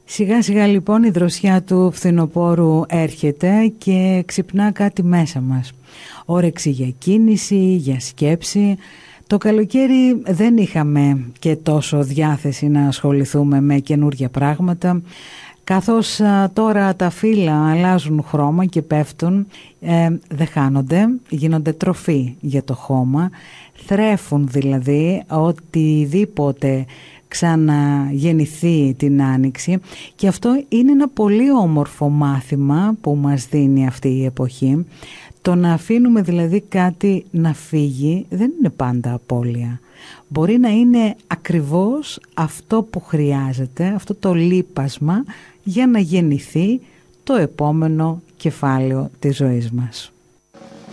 Σιγά σιγά λοιπόν η δροσιά του φθινοπόρου έρχεται και ξυπνά κάτι μέσα μας. Όρεξη για κίνηση, για σκέψη. Το καλοκαίρι δεν είχαμε και τόσο διάθεση να ασχοληθούμε με καινούργια πράγματα. Καθώς τώρα τα φύλλα αλλάζουν χρώμα και πέφτουν, δεν χάνονται, γίνονται τροφή για το χώμα. Θρέφουν δηλαδή οτιδήποτε ξαναγεννηθεί την άνοιξη, και αυτό είναι ένα πολύ όμορφο μάθημα που μας δίνει αυτή η εποχή. Το να αφήνουμε δηλαδή κάτι να φύγει δεν είναι πάντα απώλεια. Μπορεί να είναι ακριβώς αυτό που χρειάζεται, αυτό το λείπασμα για να γεννηθεί το επόμενο κεφάλαιο της ζωής μας.